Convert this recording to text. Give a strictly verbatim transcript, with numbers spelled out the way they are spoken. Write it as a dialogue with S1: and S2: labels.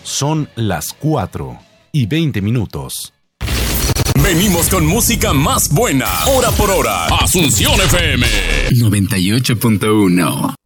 S1: Son las cuatro y veinte minutos.
S2: Venimos con música más buena, hora por hora. Asunción F M
S3: noventa y ocho punto uno.